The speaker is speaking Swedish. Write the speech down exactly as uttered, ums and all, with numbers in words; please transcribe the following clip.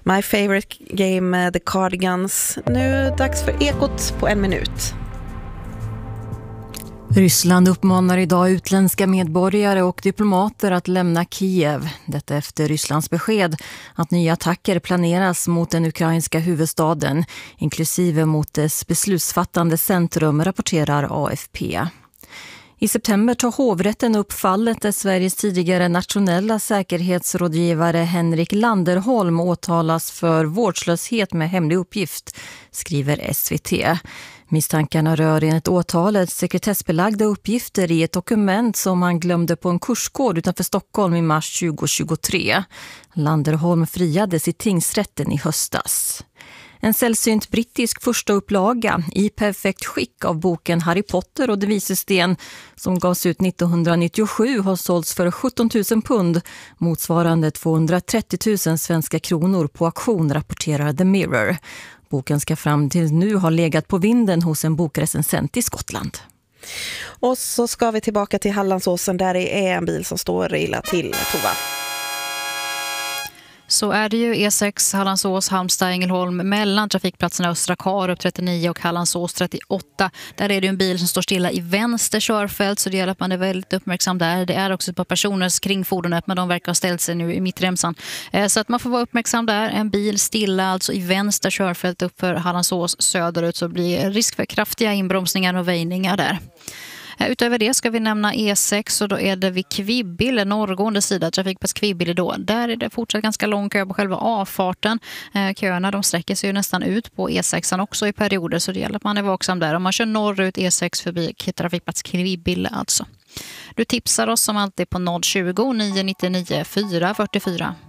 My favorite game, The Cardigans. Nu dags för Ekot på en minut. Ryssland uppmanar idag utländska medborgare och diplomater att lämna Kiev. Detta efter Rysslands besked att nya attacker planeras mot den ukrainska huvudstaden, inklusive mot dess beslutsfattande centrum, rapporterar A F P. I september tar hovrätten upp fallet där Sveriges tidigare nationella säkerhetsrådgivare Henrik Landerholm åtalas för vårdslöshet med hemlig uppgift, skriver S V T. Misstankarna rör enligt åtalet sekretessbelagda uppgifter i ett dokument som han glömde på en kursgård utanför Stockholm i mars tjugohundratjugotre. Landerholm friades i tingsrätten i höstas. En sällsynt brittisk första upplaga i perfekt skick av boken Harry Potter och de vise sten som gavs ut nittonhundranittiosju har sålts för sjutton tusen pund, motsvarande tvåhundratrettio tusen svenska kronor på auktion, rapporterar The Mirror. Boken ska fram till nu ha legat på vinden hos en bokrecensent i Skottland. Och så ska vi tillbaka till Hallandsåsen där det är en bil som står illa till, Tova. Så är det ju E sex Hallandsås, Halmstad, Ängelholm mellan trafikplatserna Östra Karup trettionio och Hallandsås trettioåtta. Där är det en bil som står stilla i vänster körfält, så det gäller att man är väldigt uppmärksam där. Det är också ett par personer kring fordonet, men de verkar ha ställt sig nu i mittremsan. Så att man får vara uppmärksam där. En bil stilla alltså i vänster körfält upp för Hallandsås söderut, så blir risk för kraftiga inbromsningar och väjningar där. Utöver det ska vi nämna E sex, och då är det vid Kvibille, norrgående sida, trafikpass Kvibille då. Där är det fortsatt ganska lång kö på själva avfarten. Köerna de sträcker sig ju nästan ut på E sex också i perioder, så det gäller att man är vaksam där. Om man kör norrut E sex förbi trafikpass Kvibille alltså. Du tipsar oss som alltid på noll tjugo, nio nio nio, fyra fyra fyra.